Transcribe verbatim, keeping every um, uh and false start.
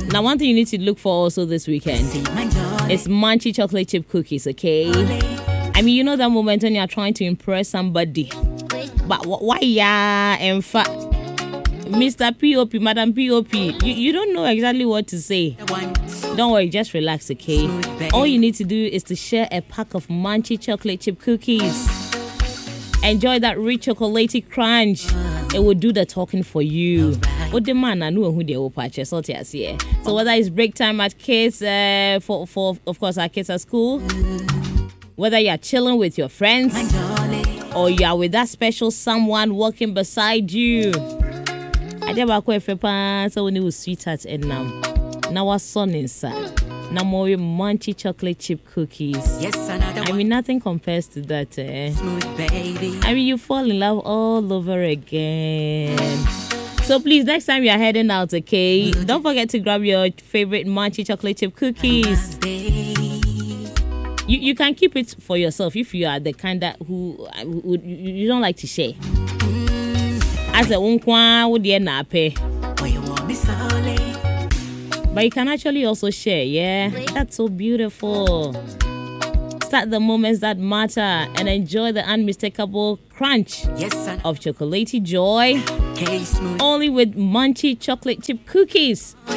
Now, one thing you need to look for also this weekend is Munchie chocolate chip cookies, okay? I mean, you know that moment when you're trying to impress somebody. But why, yeah, in fact, Mister P O P, Madam P O P, you, you don't know exactly what to say. Don't worry, just relax, okay? All you need to do is to share a pack of Munchie chocolate chip cookies. Enjoy that rich chocolatey crunch. It will do the talking for you. What the man I know who they will purchase. So whether it's break time at kids, uh, for for of course our kids at school, whether you're chilling with your friends or you're with that special someone walking beside you. I never quite prepared so when it was sweetheart and now now our son inside. Now more Munchie chocolate chip cookies. Yes, I mean nothing compares to that. Eh? Smooth baby. I mean you fall in love all over again. So please, next time you're heading out, okay, don't forget to grab your favorite Munchie chocolate chip cookies. You you can keep it for yourself if you are the kind that who, who you don't like to share. As a unkwa would you not pay? But you can actually also share, yeah? That's so beautiful. Start the moments that matter and enjoy the unmistakable crunch of chocolatey joy. Only with Munchie chocolate chip cookies.